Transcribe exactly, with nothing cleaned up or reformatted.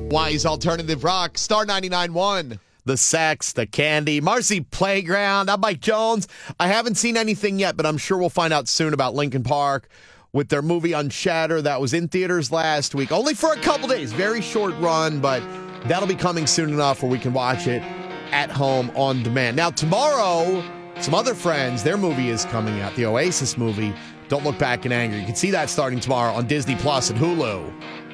Wise Alternative Rock, Star ninety-nine point one. The sex, the candy, Marcy Playground. I'm Mike Jones. I haven't seen anything yet, but I'm sure we'll find out soon about Linkin Park with their movie Unshatter that was in theaters last week. Only for a couple days. Very short run, but that'll be coming soon enough where we can watch it at home on demand. Now, tomorrow, some other friends, their movie is coming out. The Oasis movie, Don't Look Back in Anger. You can see that starting tomorrow on Disney Plus and Hulu.